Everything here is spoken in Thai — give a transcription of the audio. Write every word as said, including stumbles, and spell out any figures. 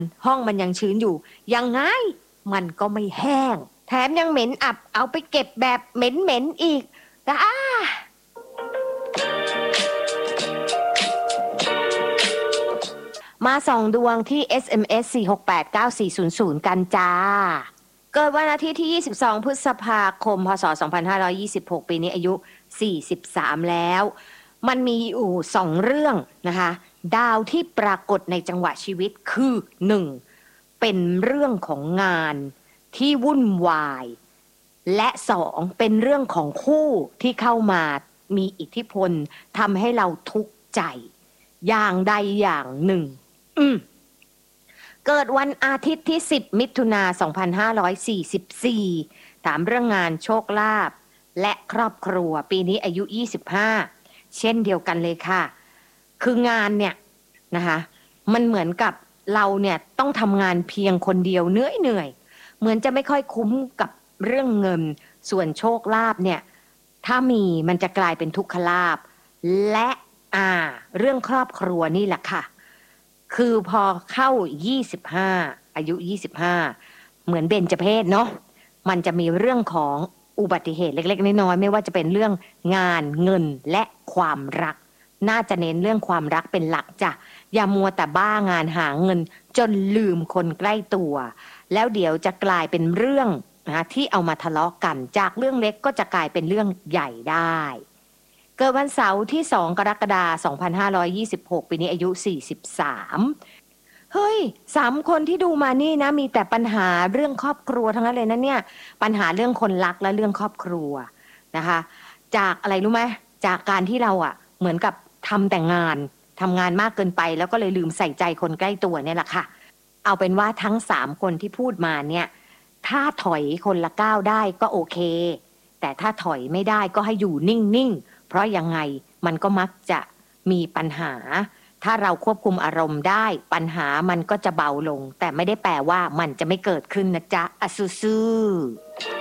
ห้องมันยังชื้นอยู่ยังไงมันก็ไม่แห้งแถมยังเหม็นอับเอาไปเก็บแบบเหม็นๆอีกแต่อ้ามาส่องดวงที่ เอส เอ็ม เอส สี่ หก แปด เก้า สี่ ศูนย์ ศูนย์ กันจ้าเกิดวันอาทิตย์ที่ยี่สิบสองพฤษภาคมพศสองพันห้าร้อยยี่สิบหกปีนี้อายุสี่สิบสามแล้วมันมีอยู่สองเรื่องนะคะดาวที่ปรากฏในจังหวะชีวิตคือหนึ่งเป็นเรื่องของงานที่วุ่นวายและสองเป็นเรื่องของคู่ที่เข้ามามีอิทธิพลทำให้เราทุกข์ใจอย่างใดอย่างหนึ่งอืมเกิดวันอาทิตย์ที่สิบมิถุนาสองพันห้าร้อยสี่สิบสี่ถามเรื่องงานโชคลาภและครอบครัวปีนี้อายุยี่สิบห้าเช่นเดียวกันเลยค่ะคืองานเนี่ยนะคะมันเหมือนกับเราเนี่ยต้องทำงานเพียงคนเดียวเหนื่อยเหนื่อยเหมือนจะไม่ค่อยคุ้มกับเรื่องเงินส่วนโชคลาภเนี่ยถ้ามีมันจะกลายเป็นทุกขลาภและอ่าเรื่องครอบครัวนี่แหละค่ะคือพอเข้ายี่สิบห้าอายุยี่สิบห้าเหมือนเบญจเพสเนาะมันจะมีเรื่องของอุบัติเหตุเล็กๆน้อยๆไม่ว่าจะเป็นเรื่องงานเงินและความรักน่าจะเน้นเรื่องความรักเป็นหลักจ้ะอย่ามัวแต่บ้างานหาเงินจนลืมคนใกล้ตัวแล้วเดี๋ยวจะกลายเป็นเรื่องนะที่เอามาทะเลาะกันจากเรื่องเล็กก็จะกลายเป็นเรื่องใหญ่ได้เกิดวันเสาร์ที่สองกรกฎาคมสองพันห้าร้อยยี่สิบหกปีนี้อายุสี่สิบสามเฮ้ยสามคนที่ดูมานี่นะมีแต่ปัญหาเรื่องครอบครัวทั้งนั้นเลยนะเนี่ยปัญหาเรื่องคนรักและเรื่องครอบครัวนะคะจากอะไรรู้ไหมจากการที่เราอ่ะเหมือนกับทำแต่งานทำงานมากเกินไปแล้วก็เลยลืมใส่ใจคนใกล้ตัวเนี่ยแหละค่ะเอาเป็นว่าทั้งสามคนที่พูดมาเนี่ยถ้าถอยคนละก้าวได้ก็โอเคแต่ถ้าถอยไม่ได้ก็ให้อยู่นิ่งๆเพราะยังไงมันก็มักจะมีปัญหาถ้าเราควบคุมอารมณ์ได้ปัญหามันก็จะเบาลงแต่ไม่ได้แปลว่ามันจะไม่เกิดขึ้นนะจ๊ะอะซูซู